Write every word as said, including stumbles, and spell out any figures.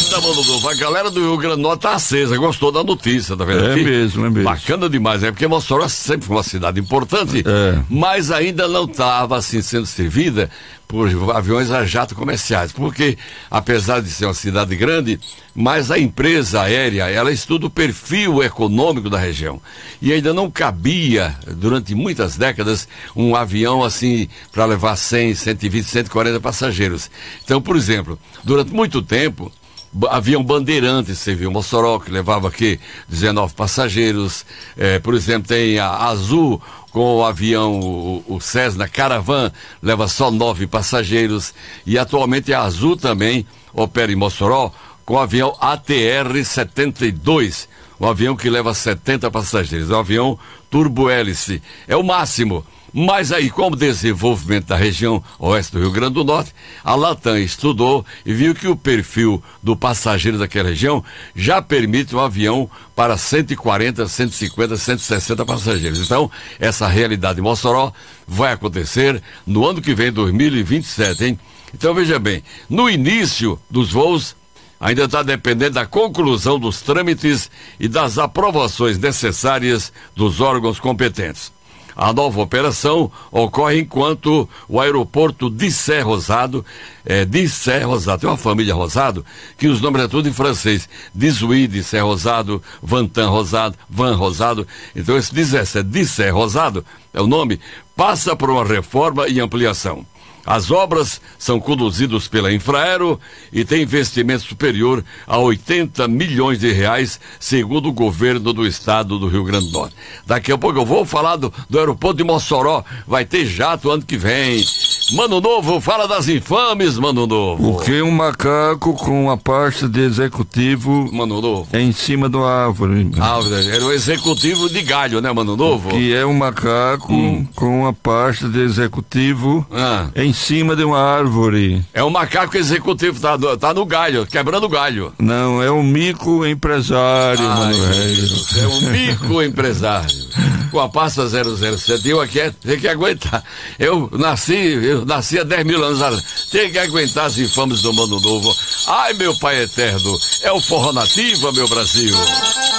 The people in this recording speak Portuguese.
Eita, Mano Novo, a galera do Rio Grande do Norte tá acesa, gostou da notícia, tá vendo? É aqui? mesmo, é mesmo. Bacana demais, é porque Mossoró sempre foi uma cidade importante, É. mas ainda não estava assim sendo servida por aviões a jato comerciais, porque apesar de ser uma cidade grande, mas a empresa aérea, ela estuda o perfil econômico da região, e ainda não cabia, durante muitas décadas, um avião assim, para levar cem, cento e vinte, cento e quarenta passageiros. Então, por exemplo, durante muito tempo, avião Bandeirantes serviu Mossoró, que levava aqui dezenove passageiros. É, por exemplo, tem a Azul com o avião, o, o Cessna Caravan, leva só nove passageiros. E atualmente a Azul também opera em Mossoró com o avião A T R setenta e dois, um avião que leva setenta passageiros, é um avião turbo-hélice, é o máximo. Mas aí, com o desenvolvimento da região oeste do Rio Grande do Norte, a Latam estudou e viu que o perfil do passageiro daquela região já permite um avião para cento e quarenta, cento e cinquenta, cento e sessenta passageiros. Então, essa realidade em Mossoró vai acontecer no ano que vem, dois mil e vinte e sete, hein? Então, veja bem, no início dos voos, ainda está dependendo da conclusão dos trâmites e das aprovações necessárias dos órgãos competentes. A nova operação ocorre enquanto o aeroporto de Sé Rosado, é, de Sé Rosado, tem uma família Rosado, que os nomes é tudo em francês, Dizui de Sé Rosado, Vantan Rosado, Van Rosado, então esse dezessete de Sé Rosado, é o nome, passa por uma reforma e ampliação. As obras são conduzidas pela Infraero e tem investimento superior a oitenta milhões de reais, segundo o governo do estado do Rio Grande do Norte. Daqui a pouco eu vou falar do, do aeroporto de Mossoró, vai ter jato ano que vem. Mano Novo, fala das infames, Mano Novo. O que um macaco com a pasta de executivo, Mano Novo, em cima de uma árvore? Ah, era o executivo de galho, né, Mano Novo? Que é um macaco hum. com a pasta de executivo ah. em cima de uma árvore. É um macaco executivo, tá, tá no galho, quebrando o galho. Não, é um mico empresário, Ai, mano velho. É um mico empresário. Com a pasta zero zero sete, eu aqui é, tem que aguentar. Eu nasci, eu nasci há dez mil anos atrás. Tem que aguentar as infames do Mano Novo. Ai, meu pai eterno, é o forró nativa, meu Brasil.